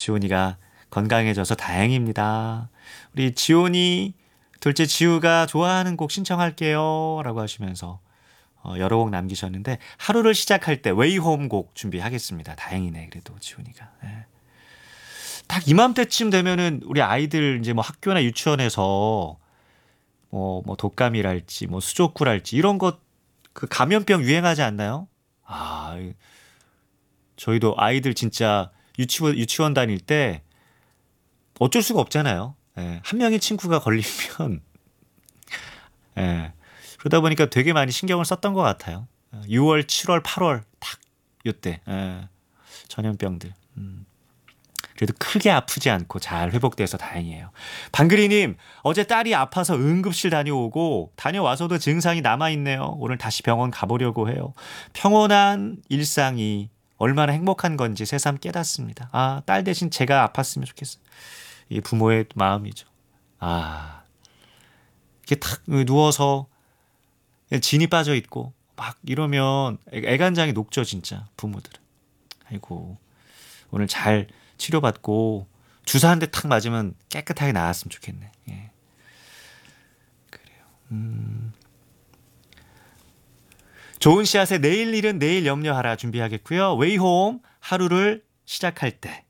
지온이가 건강해져서 다행입니다. 우리 지온이 둘째 지우가 좋아하는 곡 신청할게요 라고 하시면서 여러 곡 남기셨는데 하루를 시작할 때 웨이홈 곡 준비하겠습니다. 다행이네 그래도 지훈이가. 예. 딱 이맘때쯤 되면은 우리 아이들 이제 뭐 학교나 유치원에서 뭐 독감이랄지 뭐 수족구랄지 이런 것 그 감염병 유행하지 않나요? 아, 저희도 아이들 진짜 유치원 다닐 때 어쩔 수가 없잖아요. 예. 한 명의 친구가 걸리면 예. 그러다 보니까 되게 많이 신경을 썼던 것 같아요. 6월, 7월, 8월 딱 요때 예. 전염병들. 그래도 크게 아프지 않고 잘 회복돼서 다행이에요. 방글이님 어제 딸이 아파서 응급실 다녀오고 다녀와서도 증상이 남아있네요. 오늘 다시 병원 가보려고 해요. 평온한 일상이 얼마나 행복한 건지 새삼 깨닫습니다. 아, 딸 대신 제가 아팠으면 좋겠어요. 이 부모의 마음이죠. 아, 이렇게 탁 누워서 진이 빠져 있고 막 이러면 애간장이 녹죠 진짜 부모들은. 아이고 오늘 잘 치료받고 주사 한 대 탁 맞으면 깨끗하게 나았으면 좋겠네. 예. 그래요. 좋은 씨앗의 내일 일은 내일 염려하라 준비하겠고요. 웨이홈 하루를 시작할 때